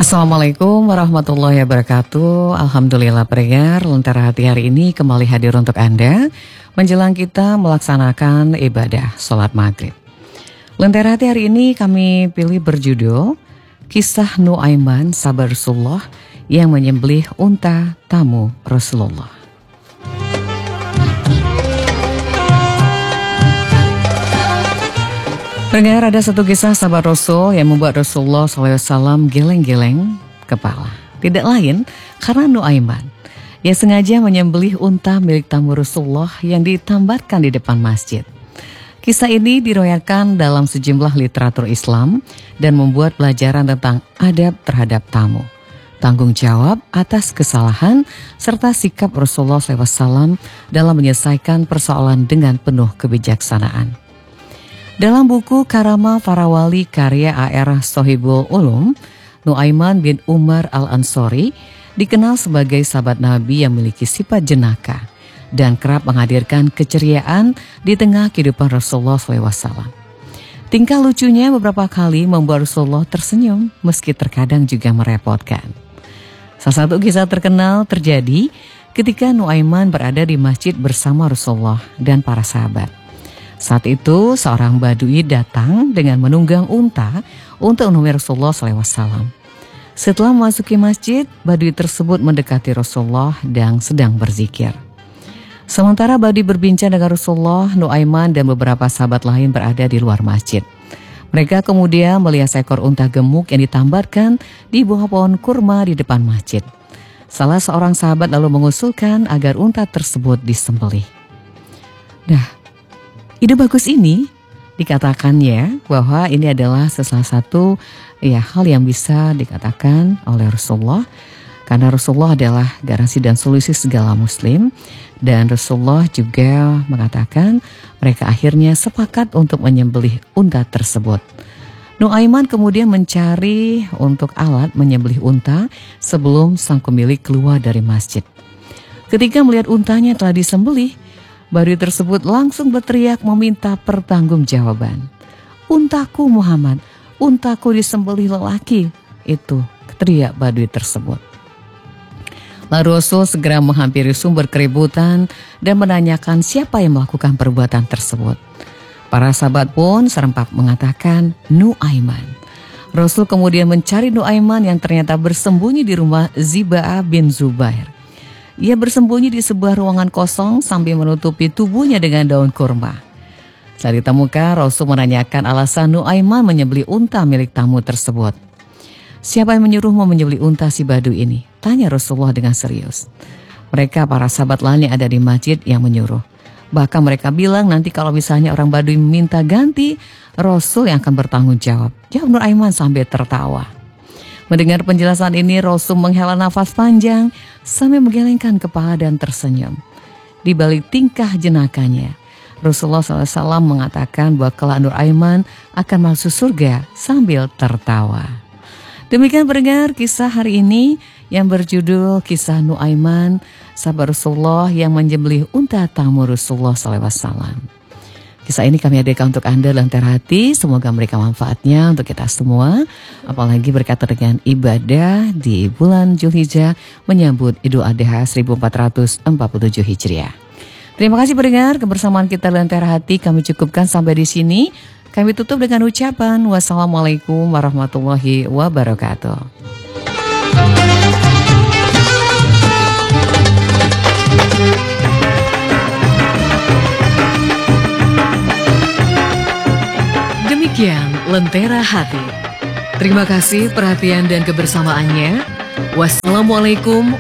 Assalamualaikum warahmatullahi wabarakatuh. Alhamdulillah pendengar, Lentera Hati hari ini kembali hadir untuk Anda menjelang kita melaksanakan ibadah sholat maghrib. Lentera Hati hari ini kami pilih berjudul Kisah Nuaiman sahabat Rasulullah yang menyembelih unta tamu Rasulullah. Pendengar, ada satu kisah sahabat Rasul yang membuat Rasulullah SAW geleng-geleng kepala. Tidak lain karena Nuaiman yang sengaja menyembelih unta milik tamu Rasulullah yang ditambatkan di depan masjid. Kisah ini diriwayatkan dalam sejumlah literatur Islam dan membuat pelajaran tentang adab terhadap tamu, tanggung jawab atas kesalahan, serta sikap Rasulullah SAW dalam menyelesaikan persoalan dengan penuh kebijaksanaan. Dalam buku Karama Para Wali karya A.R. Sohibul Ulum, Nuaiman bin Umar Al-Ansori dikenal sebagai sahabat Nabi yang memiliki sifat jenaka dan kerap menghadirkan keceriaan di tengah kehidupan Rasulullah SAW. Tingkah lucunya beberapa kali membuat Rasulullah tersenyum meski terkadang juga merepotkan. Salah satu kisah terkenal terjadi ketika Nuaiman berada di masjid bersama Rasulullah dan para sahabat. Saat itu seorang badui datang dengan menunggang unta untuk menemui Rasulullah SAW. Setelah memasuki masjid, badui tersebut mendekati Rasulullah dan sedang berzikir. Sementara badui berbincang dengan Rasulullah, Nuaiman dan beberapa sahabat lain berada di luar masjid. Mereka kemudian melihat seekor unta gemuk yang ditambatkan di bawah pohon kurma di depan masjid. Salah seorang sahabat lalu mengusulkan agar unta tersebut disembelih. Ide bagus ini dikatakan ya bahwa ini adalah salah satu hal yang bisa dikatakan oleh Rasulullah, karena Rasulullah adalah garansi dan solusi segala muslim, dan Rasulullah juga mengatakan mereka akhirnya sepakat untuk menyembelih unta tersebut. Nuaiman kemudian mencari untuk alat menyembelih unta sebelum sang pemilik keluar dari masjid. Ketika melihat untanya telah disembelih, badui tersebut langsung berteriak meminta pertanggungjawaban. "Untaku Muhammad, untaku disembelih lelaki." Itu teriak badui tersebut. Lalu Rasul segera menghampiri sumber keributan dan menanyakan siapa yang melakukan perbuatan tersebut. Para sahabat pun serempak mengatakan Nuaiman. Rasul kemudian mencari Nuaiman yang ternyata bersembunyi di rumah Ziba'ah bin Zubair. Ia bersembunyi di sebuah ruangan kosong sambil menutupi tubuhnya dengan daun kurma. Saat ditemukan, Rasul menanyakan alasan Nuaiman menyembelih unta milik tamu tersebut. "Siapa yang menyuruhmu menyembelih unta si badui ini?" tanya Rasulullah dengan serius. Mereka para sahabat lain yang ada di masjid yang menyuruh. Bahkan mereka bilang nanti kalau misalnya orang badui minta ganti, Rasul yang akan bertanggung jawab. Jawab Nuaiman sambil tertawa. Mendengar penjelasan ini, Rasul menghela nafas panjang sambil menggelengkan kepala dan tersenyum. Di balik tingkah jenakanya, Rasulullah SAW mengatakan bahwa kelak Nuaiman akan masuk surga sambil tertawa. Demikian pendengar kisah hari ini yang berjudul Kisah Nuaiman sahabat Rasulullah yang menyembelih unta tamu Rasulullah SAW. Kisah ini kami hadirkan untuk Anda Lentera Hati, semoga memberikan manfaatnya untuk kita semua, apalagi berkaitan dengan ibadah di bulan Zulhijjah menyambut Idul Adha 1447 Hijriah. Terima kasih pendengar, kebersamaan kita Lentera Hati kami cukupkan sampai di sini. Kami tutup dengan ucapan wassalamualaikum warahmatullahi wabarakatuh. Demikian Lentera Hati. Terima kasih perhatian dan kebersamaannya. Wassalamualaikum